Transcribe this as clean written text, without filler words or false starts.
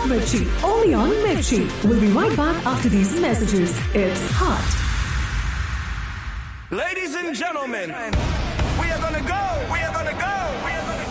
Hot Mirchi, only on Mirchi. We'll be right back after these messages. It's hot. Ladies and gentlemen, we are gonna go. We are gonna go. We are gonna go.